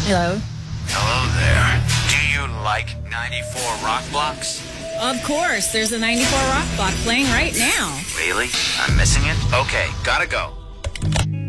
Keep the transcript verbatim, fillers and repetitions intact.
Hello. Hello there. Do you like ninety-four rock blocks? Of course, there's a ninety-four rock block playing right now. Really? I'm missing it? Okay, gotta go.